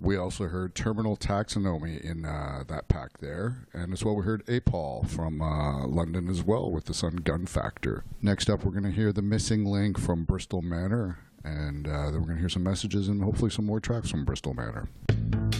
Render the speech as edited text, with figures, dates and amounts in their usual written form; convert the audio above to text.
We also heard Terminal Taxonomy in that pack there, and as well we heard APOL from London as well with the Sun Gun Factor. Next up, we're going to hear The Missing Link from Bristol Manor, and then we're going to hear some messages and hopefully some more tracks from Bristol Manor.